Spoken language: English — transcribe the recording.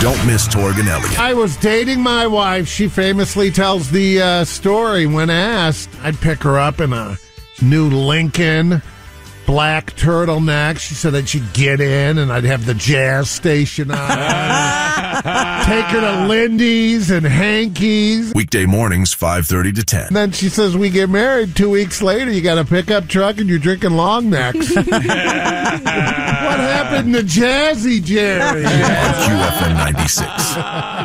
Don't miss Torg and Elliott. I was dating my wife. She famously tells the story when asked. I'd pick her up in a new Lincoln black turtleneck. She said that she'd get in and I'd have the jazz station on. Take her to Lindy's and Hanky's. Weekday mornings, 5:30 to 10. And then she says, we get married 2 weeks later. You got a pickup truck and you're drinking long necks. What happened to Jazzy Jerry? On QFM 96.